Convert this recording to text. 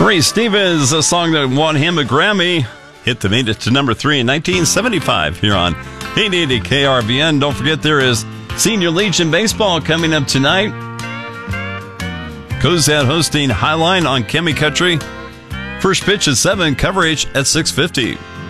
Ray Stevens, a song that won him a Grammy, made it to number 3 in 1975 here on 880 KRVN. Don't forget there is Senior Legion Baseball coming up tonight. Cozad hosting Highline on Chemi Country. First pitch at 7, coverage at 6:50.